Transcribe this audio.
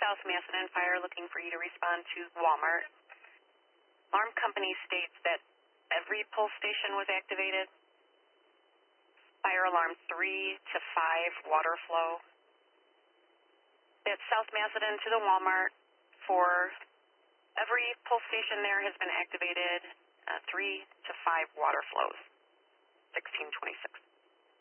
South Macedon Fire, looking for you to respond to Walmart. Alarm company states that every pull station was activated. Fire alarm 3 to 5, water flow. At South Macedon to the Walmart, for every pull station there has been activated, 3 to 5 water flows. 1626.